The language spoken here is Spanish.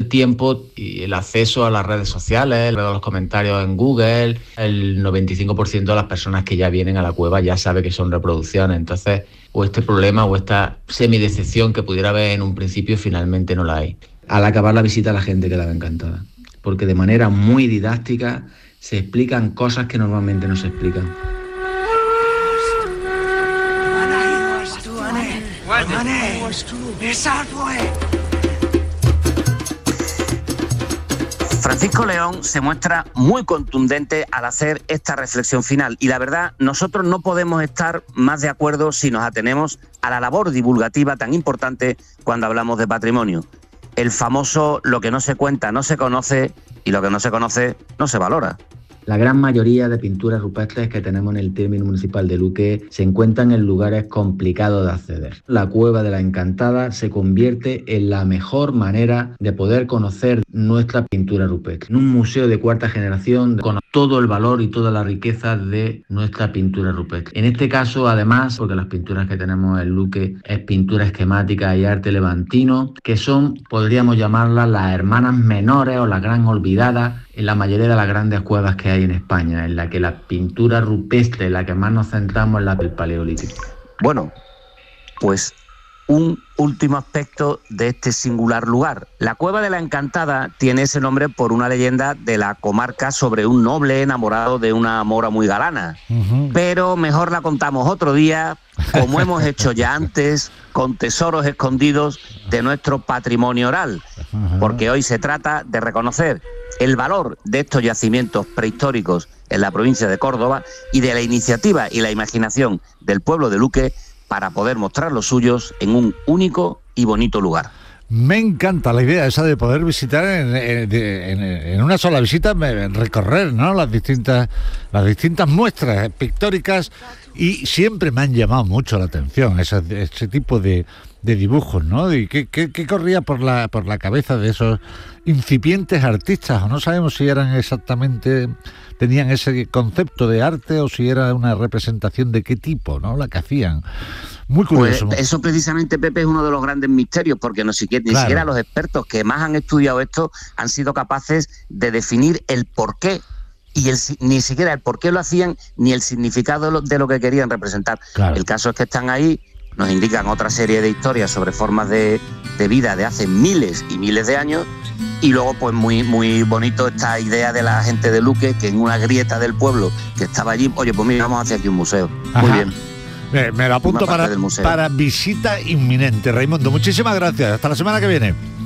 tiempo y el acceso a las redes sociales, los comentarios en Google, el 95% de las personas que ya vienen a la cueva ya sabe que son reproducciones. Entonces, o este problema o esta semidecepción que pudiera haber en un principio, finalmente no la hay. Al acabar la visita la gente quedaba encantada, porque de manera muy didáctica se explican cosas que normalmente no se explican. Francisco León se muestra muy contundente al hacer esta reflexión final y la verdad, nosotros no podemos estar más de acuerdo si nos atenemos a la labor divulgativa tan importante cuando hablamos de patrimonio. El famoso lo que no se cuenta no se conoce y lo que no se conoce no se valora. La gran mayoría de pinturas rupestres que tenemos en el término municipal de Luque se encuentran en lugares complicados de acceder. La Cueva de la Encantada se convierte en la mejor manera de poder conocer nuestra pintura rupestre. En un museo de cuarta generación con todo el valor y toda la riqueza de nuestra pintura rupestre. En este caso, además, porque las pinturas que tenemos en Luque es pintura esquemática y arte levantino, que son, podríamos llamarlas, las hermanas menores o las gran olvidadas en la mayoría de las grandes cuevas que hay en España, en la que la pintura rupestre, en la que más nos centramos, es la del Paleolítico. Bueno, pues un último aspecto de este singular lugar. La Cueva de la Encantada tiene ese nombre por una leyenda de la comarca sobre un noble enamorado de una mora muy galana. Pero mejor la contamos otro día, como hemos hecho ya antes, con tesoros escondidos de nuestro patrimonio oral. Porque hoy se trata de reconocer el valor de estos yacimientos prehistóricos en la provincia de Córdoba y de la iniciativa y la imaginación del pueblo de Luque para poder mostrar los suyos en un único y bonito lugar. Me encanta la idea esa de poder visitar en una sola visita, recorrer, ¿no?, las distintas muestras pictóricas, y siempre me han llamado mucho la atención ese tipo de dibujos, ¿no? Y ¿qué corría por la cabeza de esos incipientes artistas? O no sabemos si eran exactamente, tenían ese concepto de arte o si era una representación de qué tipo, ¿no?, la que hacían. Muy curioso. Pues eso precisamente, Pepe, es uno de los grandes misterios, porque ni siquiera los expertos que más han estudiado esto han sido capaces de definir el porqué. Y ni siquiera el por qué lo hacían, ni el significado de lo que querían representar. Claro. El caso es que están ahí, nos indican otra serie de historias sobre formas de vida de hace miles y miles de años, y luego pues muy, muy bonito esta idea de la gente de Luque, que en una grieta del pueblo que estaba allí, oye, pues mira, vamos a hacer aquí un museo. Ajá. Muy bien. Me lo apunto para visita inminente. Raimundo, muchísimas gracias. Hasta la semana que viene.